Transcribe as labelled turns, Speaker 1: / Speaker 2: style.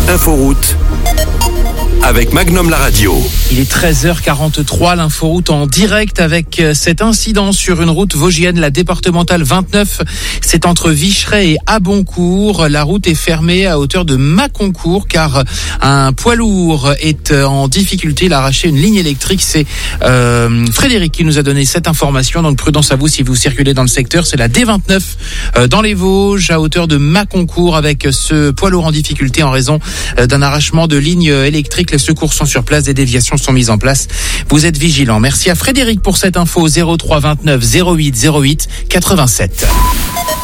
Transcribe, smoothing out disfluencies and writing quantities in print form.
Speaker 1: Inforoute avec Magnum la radio.
Speaker 2: Il est 13h43, l'inforoute en direct avec cet incident sur une route vosgienne, la départementale 29. C'est entre Vicheret et Aboncourt. La route est fermée à hauteur de Mâconcourt car un poids lourd est en difficulté. Il a arraché une ligne électrique. C'est Frédéric qui nous a donné cette information. Donc prudence à vous si vous circulez dans le secteur. C'est la D29 dans les Vosges à hauteur de Mâconcourt avec ce poids lourd en difficulté en raison d'un arrachement de ligne électrique. Les secours sont sur place, des déviations sont mises en place. Vous êtes vigilants. Merci à Frédéric pour cette info. 03 29 08 08 87.